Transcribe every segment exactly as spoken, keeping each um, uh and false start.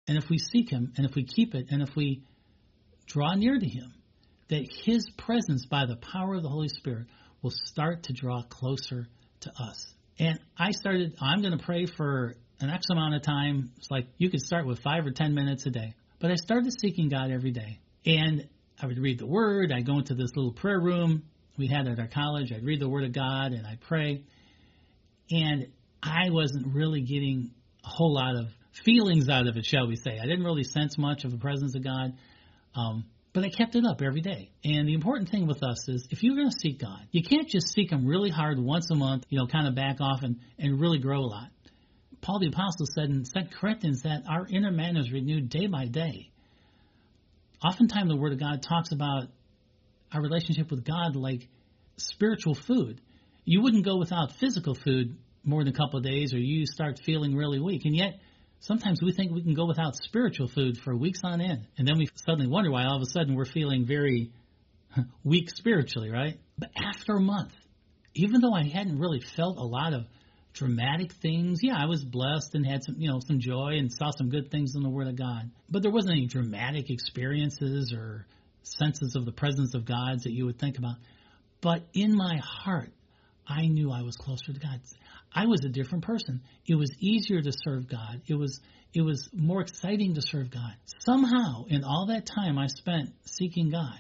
and if we seek him, and if we keep it, and if we draw near to him, that his presence by the power of the Holy Spirit will start to draw closer to us. And I started, I'm going to pray for an X amount of time. It's like you could start with five or ten minutes a day. But I started seeking God every day. And I would read the Word. I'd go into this little prayer room we had at our college. I'd read the Word of God and I'd pray. And I wasn't really getting a whole lot of feelings out of it, shall we say. I didn't really sense much of the presence of God. Um, but I kept it up every day. And the important thing with us is if you're going to seek God, you can't just seek him really hard once a month, you know, kind of back off and, and really grow a lot. Paul the Apostle said in Second Corinthians that our inner man is renewed day by day. Oftentimes the Word of God talks about our relationship with God like spiritual food. You wouldn't go without physical food more than a couple of days or you start feeling really weak. And yet sometimes we think we can go without spiritual food for weeks on end. And then we suddenly wonder why all of a sudden we're feeling very weak spiritually, right? But after a month, even though I hadn't really felt a lot of dramatic things, yeah, I was blessed and had some, you know, some joy and saw some good things in the Word of God. But there wasn't any dramatic experiences or senses of the presence of God that you would think about. But in my heart, I knew I was closer to God. I was a different person. It was easier to serve God. It was it was more exciting to serve God. Somehow, in all that time I spent seeking God,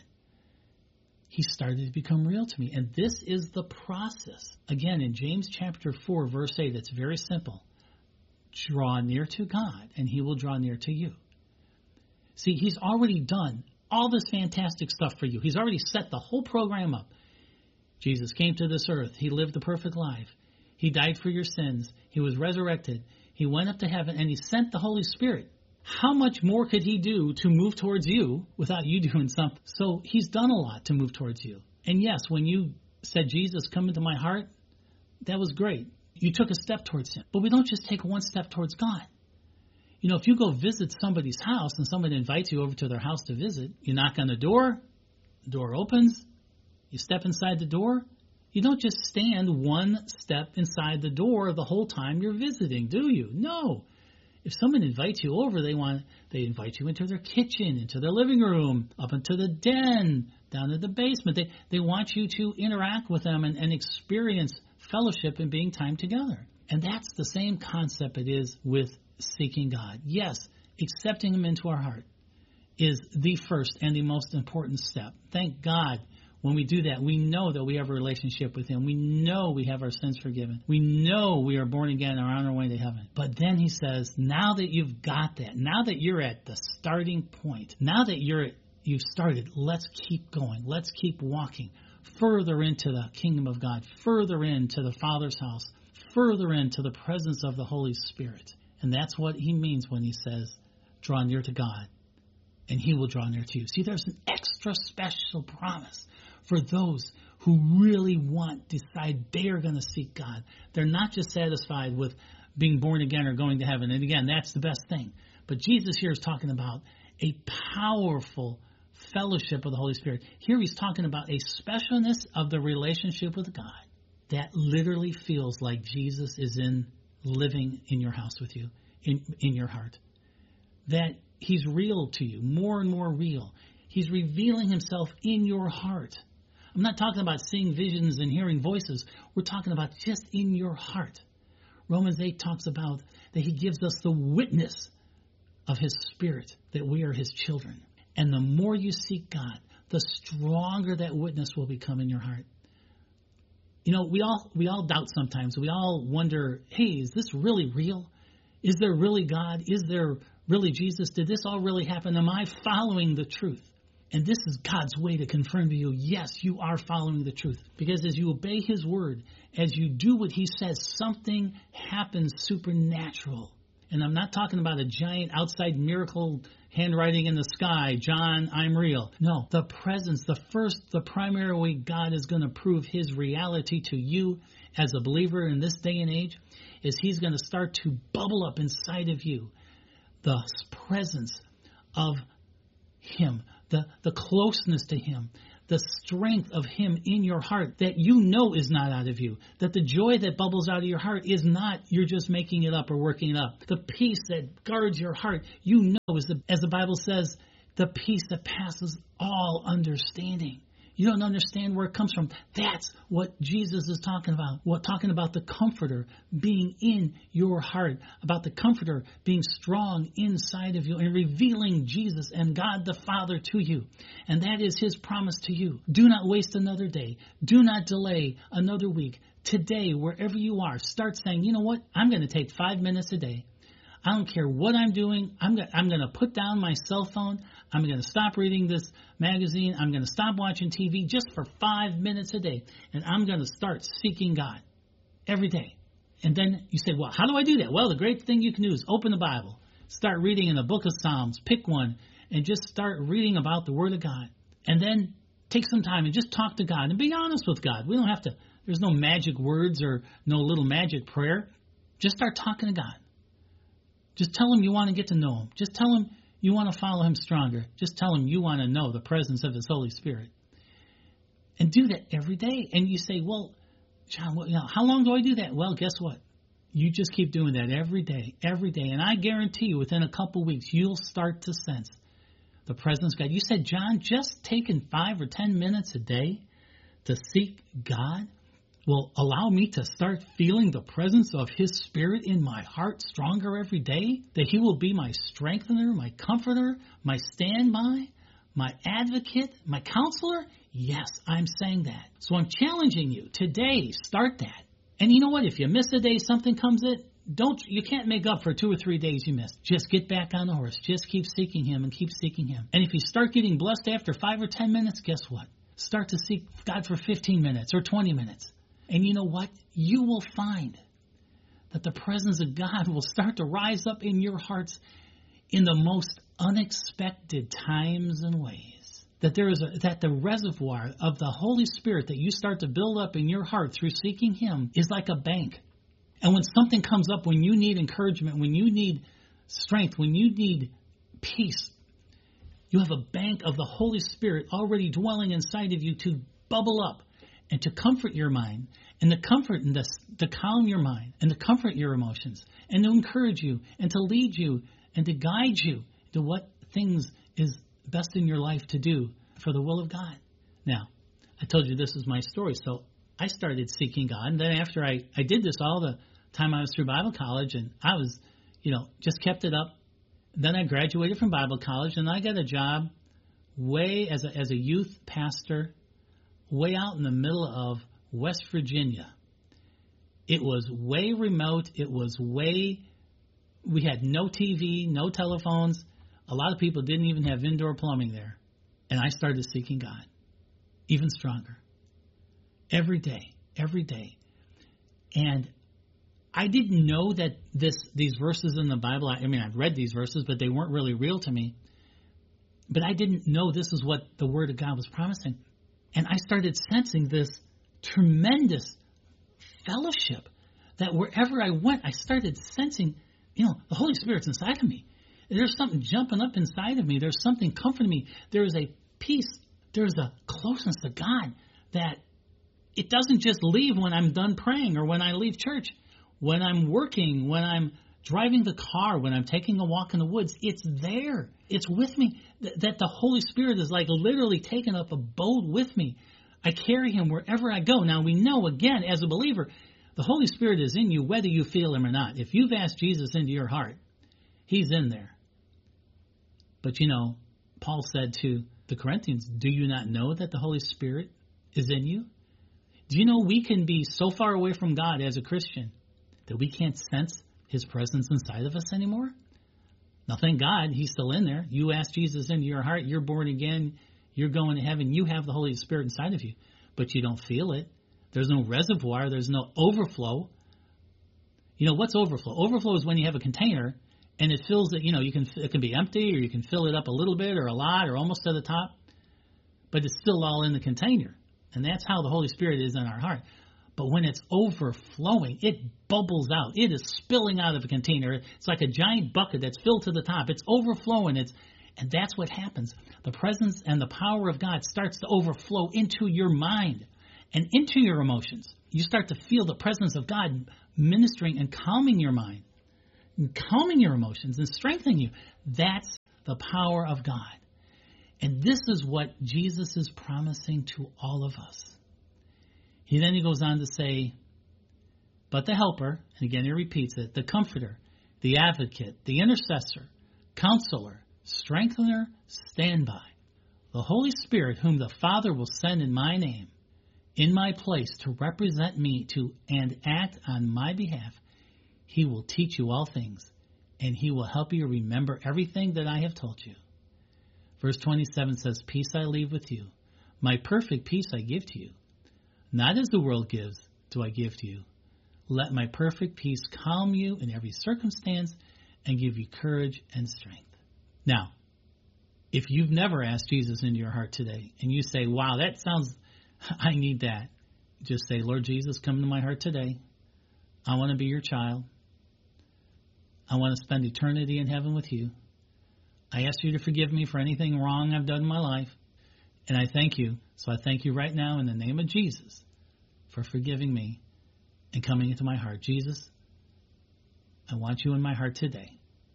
he started to become real to me. And this is the process. Again, in James chapter four, verse eight, it's very simple. Draw near to God, and he will draw near to you. See, he's already done all this fantastic stuff for you. He's already set the whole program up. Jesus came to this earth. He lived the perfect life. He died for your sins. He was resurrected. He went up to heaven, and he sent the Holy Spirit. How much more could he do to move towards you without you doing something? So he's done a lot to move towards you. And yes, when you said, Jesus, come into my heart, that was great. You took a step towards him. But we don't just take one step towards God. You know, if you go visit somebody's house and somebody invites you over to their house to visit, you knock on the door, the door opens, you step inside the door. You don't just stand one step inside the door the whole time you're visiting, do you? No. If someone invites you over, they want they invite you into their kitchen, into their living room, up into the den, down to the basement. They they want you to interact with them and, and experience fellowship and being time together. And that's the same concept it is with seeking God. Yes, accepting him into our heart is the first and the most important step. Thank God. When we do that, we know that we have a relationship with him. We know we have our sins forgiven. We know we are born again and are on our way to heaven. But then he says, now that you've got that, now that you're at the starting point, now that you're at, you've started, let's keep going. Let's keep walking further into the kingdom of God, further into the Father's house, further into the presence of the Holy Spirit. And that's what he means when he says, draw near to God, and he will draw near to you. See, there's an extra special promise for those who really want, decide they are going to seek God. They're not just satisfied with being born again or going to heaven. And again, that's the best thing. But Jesus here is talking about a powerful fellowship of the Holy Spirit. Here he's talking about a specialness of the relationship with God that literally feels like Jesus is in living in your house with you, in, in your heart. That he's real to you, more and more real. He's revealing himself in your heart. I'm not talking about seeing visions and hearing voices. We're talking about just in your heart. Romans eight talks about that he gives us the witness of his Spirit, that we are his children. And the more you seek God, the stronger that witness will become in your heart. You know, we all we all doubt sometimes. We all wonder, hey, is this really real? Is there really God? Is there really Jesus? Did this all really happen? Am I following the truth? And this is God's way to confirm to you, yes, you are following the truth. Because as you obey his word, as you do what he says, something happens supernatural. And I'm not talking about a giant outside miracle handwriting in the sky, John, I'm real. No, the presence, the first, the primary way God is going to prove his reality to you as a believer in this day and age is he's going to start to bubble up inside of you the presence of him. The, the closeness to him, the strength of him in your heart that you know is not out of you, that the joy that bubbles out of your heart is not you're just making it up or working it up. The peace that guards your heart, you know, is the, as the Bible says, the peace that passes all understanding. You don't understand where it comes from. That's what Jesus is talking about. What talking about the Comforter being in your heart, about the Comforter being strong inside of you and revealing Jesus and God the Father to you. And that is his promise to you. Do not waste another day. Do not delay another week. Today, wherever you are, start saying, you know what? I'm going to take five minutes a day. I don't care what I'm doing. I'm going I'm going to put down my cell phone. I'm going to stop reading this magazine. I'm going to stop watching T V just for five minutes a day. And I'm going to start seeking God every day. And then you say, well, how do I do that? Well, the great thing you can do is open the Bible. Start reading in the book of Psalms. Pick one and just start reading about the Word of God. And then take some time and just talk to God and be honest with God. We don't have to, there's no magic words or no little magic prayer. Just start talking to God. Just tell him you want to get to know him. Just tell him you want to follow him stronger. Just tell him you want to know the presence of his Holy Spirit. And do that every day. And you say, well, John, well, you know, how long do I do that? Well, guess what? You just keep doing that every day, every day. And I guarantee you within a couple weeks, you'll start to sense the presence of God. You said, John, just taking five or ten minutes a day to seek God will allow me to start feeling the presence of his Spirit in my heart stronger every day, that he will be my strengthener, my comforter, my standby, my advocate, my counselor. Yes, I'm saying that. So I'm challenging you today, start that. And you know what? If you miss a day, something comes in, don't, you can't make up for two or three days you missed. Just get back on the horse. Just keep seeking him and keep seeking him. And if you start getting blessed after five or ten minutes, guess what? Start to seek God for fifteen minutes or twenty minutes. And you know what? You will find that the presence of God will start to rise up in your hearts in the most unexpected times and ways. That there is a, that the reservoir of the Holy Spirit that you start to build up in your heart through seeking him is like a bank. And when something comes up, when you need encouragement, when you need strength, when you need peace, you have a bank of the Holy Spirit already dwelling inside of you to bubble up and to comfort your mind, and to comfort and to, to calm your mind, and to comfort your emotions, and to encourage you, and to lead you, and to guide you to what things is best in your life to do for the will of God. Now, I told you this is my story, so I started seeking God, and then after I, I did this all the time I was through Bible college, and I was, you know, just kept it up. Then I graduated from Bible college, and I got a job way as a, as a youth pastor way out in the middle of West Virginia. It was way remote. It was way, we had no T V, no telephones. A lot of people didn't even have indoor plumbing there. And I started seeking God, even stronger. Every day, every day. And I didn't know that this these verses in the Bible, I mean, I've read these verses, but they weren't really real to me. But I didn't know this is what the Word of God was promising. And I started sensing this tremendous fellowship that wherever I went, I started sensing, you know, the Holy Spirit's inside of me. There's something jumping up inside of me. There's something comforting me. There is a peace. There's a closeness to God that it doesn't just leave when I'm done praying or when I leave church. When I'm working, when I'm driving the car, when I'm taking a walk in the woods, it's there. It's with me. Th- that the Holy Spirit is like literally taking up abode with me. I carry him wherever I go. Now we know, again, as a believer, the Holy Spirit is in you whether you feel him or not. If you've asked Jesus into your heart, he's in there. But you know, Paul said to the Corinthians, do you not know that the Holy Spirit is in you? Do you know we can be so far away from God as a Christian that we can't sense his presence inside of us anymore? Now, thank God, he's still in there. You ask Jesus into your heart, you're born again, you're going to heaven, you have the Holy Spirit inside of you, but you don't feel it. There's no reservoir, there's no overflow. You know, what's overflow? Overflow is when you have a container and it fills it, you know, you can it can be empty or you can fill it up a little bit or a lot or almost to the top, but it's still all in the container. And that's how the Holy Spirit is in our heart. But when it's overflowing, it bubbles out. It is spilling out of a container. It's like a giant bucket that's filled to the top. It's overflowing. It's And that's what happens. The presence and the power of God starts to overflow into your mind and into your emotions. You start to feel the presence of God ministering and calming your mind, and calming your emotions and strengthening you. That's the power of God. And this is what Jesus is promising to all of us. He then he goes on to say, but the helper, and again he repeats it, the comforter, the advocate, the intercessor, counselor, strengthener, standby, the Holy Spirit, whom the Father will send in my name, in my place, to represent me to and act on my behalf, he will teach you all things, and he will help you remember everything that I have told you. Verse twenty-seven says, peace I leave with you. My perfect peace I give to you. Not as the world gives do I give to you. Let my perfect peace calm you in every circumstance and give you courage and strength. Now, if you've never asked Jesus into your heart today, and you say, wow, that sounds, I need that. Just say, Lord Jesus, come into my heart today. I want to be your child. I want to spend eternity in heaven with you. I ask you to forgive me for anything wrong I've done in my life. And I thank you. So I thank you right now in the name of Jesus for forgiving me and coming into my heart. Jesus, I want you in my heart today.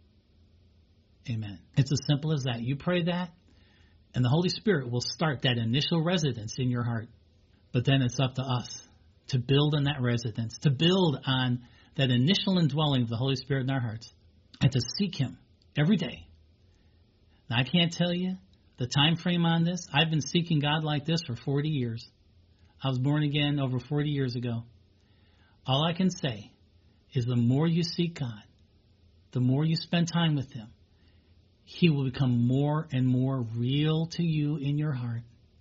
Amen. It's as simple as that. You pray that, and the Holy Spirit will start that initial residence in your heart. But then it's up to us to build on that residence, to build on that initial indwelling of the Holy Spirit in our hearts, and to seek him every day. Now, I can't tell you the time frame on this. I've been seeking God like this for forty years. I was born again over forty years ago. All I can say is the more you seek God, the more you spend time with him, he will become more and more real to you in your heart.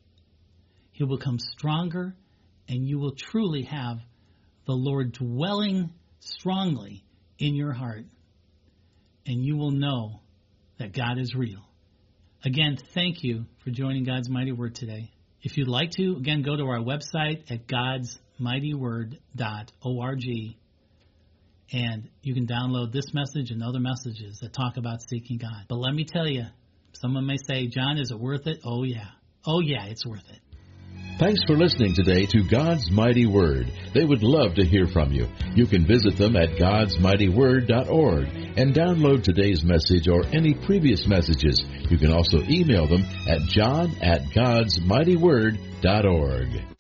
He will become stronger, and you will truly have the Lord dwelling strongly in your heart. And you will know that God is real. Again, thank you for joining God's Mighty Word today. If you'd like to, again, go to our website at gods mighty word dot org, and you can download this message and other messages that talk about seeking God. But let me tell you, someone may say, John, is it worth it? Oh, yeah. Oh, yeah, it's worth it. Thanks for listening today to God's Mighty Word. They would love to hear from you. You can visit them at gods mighty word dot org and download today's message or any previous messages. You can also email them at john at gods mighty word dot org.